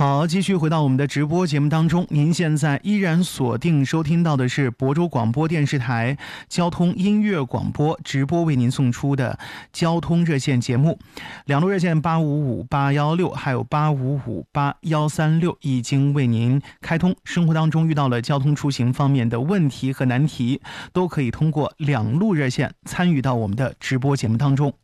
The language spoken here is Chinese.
好，继续回到我们的直播节目当中，您现在依然锁定收听到的是亳州广播电视台交通音乐广播直播为您送出的交通热线节目，两路热线855816还有855836已经为您开通，生活当中遇到了交通出行方面的问题和难题，都可以通过两路热线参与到我们的直播节目当中。